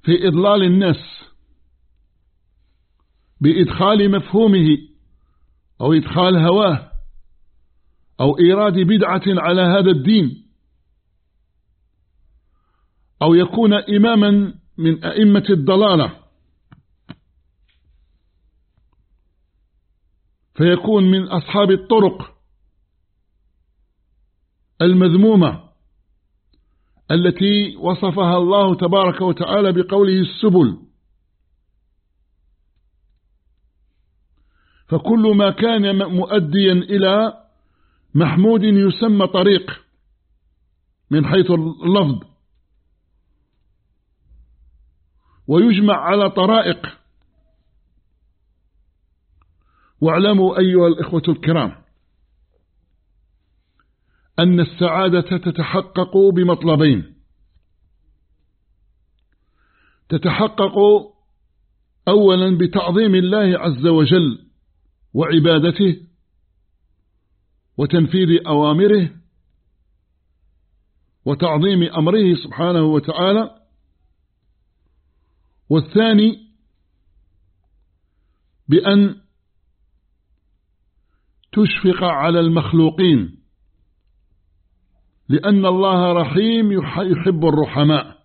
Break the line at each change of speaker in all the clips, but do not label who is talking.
في إضلال الناس بإدخال مفهومه أو إدخال هواه أو إيراد بدعة على هذا الدين، أو يكون إماما من أئمة الضلالة فيكون من أصحاب الطرق المذمومة التي وصفها الله تبارك وتعالى بقوله السبل. فكل ما كان مؤديا إلى محمود يسمى طريق من حيث اللفظ، ويجمع على طرائق. واعلموا أيها الإخوة الكرام أن السعادة تتحقق بمطلبين: تتحقق أولا بتعظيم الله عز وجل وعبادته وتنفيذ أوامره وتعظيم أمره سبحانه وتعالى، والثاني بأن تشفق على المخلوقين، لأن الله رحيم يحب الرحماء،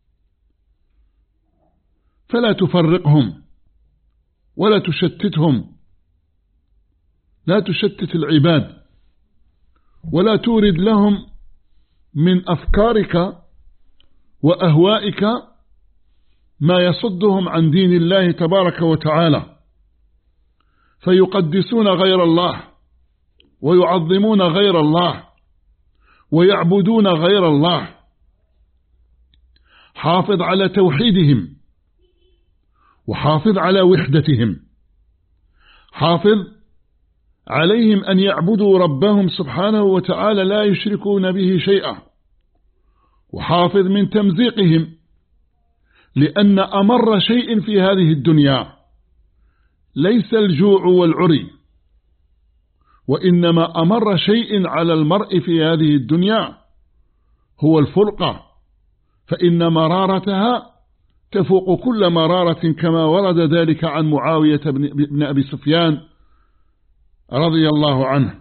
فلا تفرقهم ولا تشتتهم، لا تشتت العباد ولا تورد لهم من أفكارك وأهوائك ما يصدهم عن دين الله تبارك وتعالى، فيقدسون غير الله ويعظمون غير الله ويعبدون غير الله. حافظ على توحيدهم وحافظ على وحدتهم، حافظ عليهم أن يعبدوا ربهم سبحانه وتعالى لا يشركون به شيئا، وحافظ من تمزيقهم، لأن أمر شيء في هذه الدنيا ليس الجوع والعري، وإنما أمر شيء على المرء في هذه الدنيا هو الفرقة، فإن مرارتها تفوق كل مرارة، كما ورد ذلك عن معاوية بن أبي سفيان رضي الله عنه.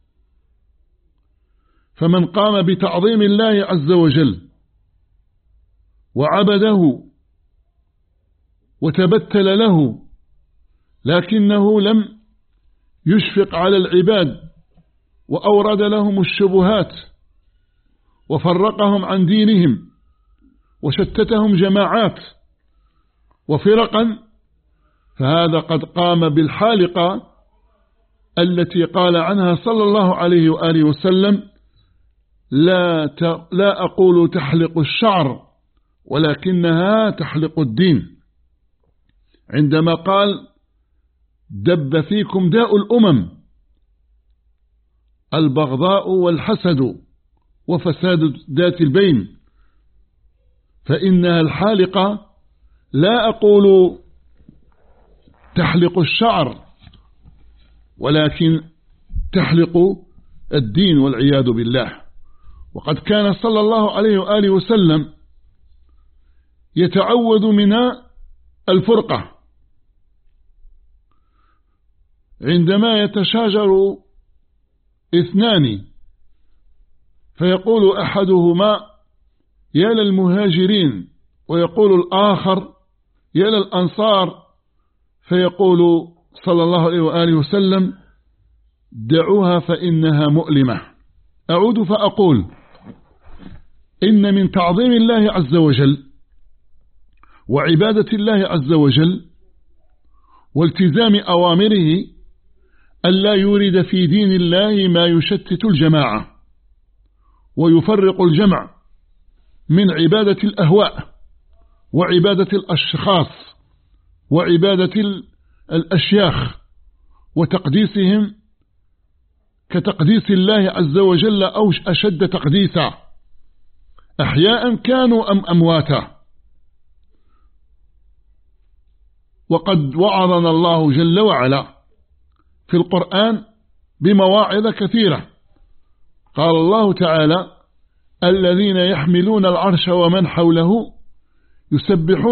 فمن قام بتعظيم الله عز وجل وعبده وتبتل له، لكنه لم يشفق على العباد وأورد لهم الشبهات وفرقهم عن دينهم وشتتهم جماعات وفرقا، فهذا قد قام بالحالقة التي قال عنها صلى الله عليه وآله وسلم: لا أقول تحلق الشعر ولكنها تحلق الدين، عندما قال: دب فيكم داء الأمم البغضاء والحسد وفساد ذات البين، فإنها الحالقة لا أقول تحلق الشعر ولكن تحلق الدين والعياذ بالله. وقد كان صلى الله عليه وآله وسلم يتعوذ من الفرقة عندما يتشاجر اثنان فيقول أحدهما: يا للمهاجرين، ويقول الآخر: يا للأنصار، فيقول صلى الله عليه وآله وسلم: دعوها فإنها مؤلمة. أعود فأقول: إن من تعظيم الله عز وجل وعبادة الله عز وجل والتزام أوامره ألا يورد في دين الله ما يشتت الجماعة ويفرق الجمع من عبادة الأهواء وعبادة الأشخاص وعبادة الأشياخ وتقديسهم كتقديس الله عز وجل أو أشد تقديسا، أحياء كانوا أم أمواتا. وقد وعظنا الله جل وعلا في القرآن بمواعظ كثيرة. قال الله تعالى: الذين يحملون العرش ومن حوله يسبحون